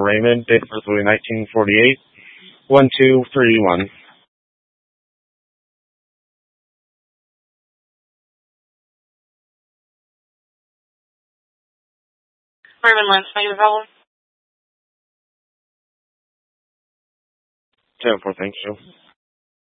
Raymond, date of birth will be 1948, 1231. Raymond Lynch, negative valid. 10-4, thank you.